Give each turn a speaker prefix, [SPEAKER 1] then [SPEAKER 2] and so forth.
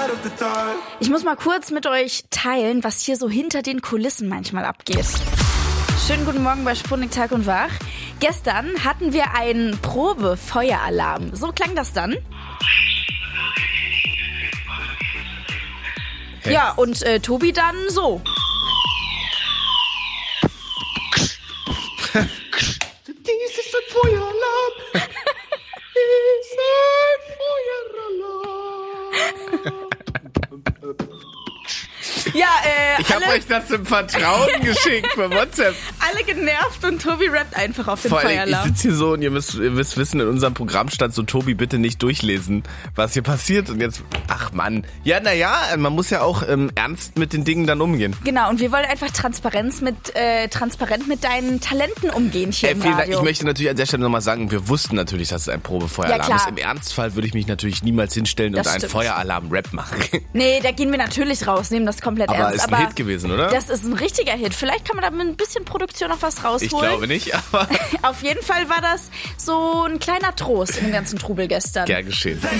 [SPEAKER 1] Ich muss mal kurz mit euch teilen, was hier so hinter den Kulissen manchmal abgeht. Schönen guten Morgen bei Sputnik Tag und Wach. Gestern hatten wir einen Probe-Feueralarm. So klang das dann. Hey. Ja, und Tobi dann so.
[SPEAKER 2] Dies ist ein Feueralarm. Dies ist ein Feueralarm.
[SPEAKER 1] Ja,
[SPEAKER 3] ich habe euch das im Vertrauen geschickt per WhatsApp.
[SPEAKER 1] Alle genervt und Tobi rappt einfach auf den
[SPEAKER 3] Vor allem,
[SPEAKER 1] Feueralarm.
[SPEAKER 3] ich sitze hier so und ihr müsst wissen, in unserem Programm stand so, Tobi, bitte nicht durchlesen, was hier passiert. Und jetzt, ach Mann. Ja, naja, man muss ja auch ernst mit den Dingen dann umgehen.
[SPEAKER 1] Genau, und wir wollen einfach transparent mit deinen Talenten umgehen hier im Radio.
[SPEAKER 3] Ich möchte natürlich an der Stelle nochmal sagen, wir wussten natürlich, dass es ein Probefeueralarm ist. Im Ernstfall würde ich mich natürlich niemals hinstellen und einen Feueralarm-Rap machen.
[SPEAKER 1] Nee, da gehen wir natürlich raus, nehmen das komplett
[SPEAKER 3] aber
[SPEAKER 1] ernst.
[SPEAKER 3] Ist ein Hit gewesen, oder?
[SPEAKER 1] Das ist ein richtiger Hit. Vielleicht kann man da mit ein bisschen Produktion noch was rausholen.
[SPEAKER 3] Ich glaube nicht, aber...
[SPEAKER 1] Auf jeden Fall war das so ein kleiner Trost in dem ganzen Trubel gestern.
[SPEAKER 3] Gern geschehen.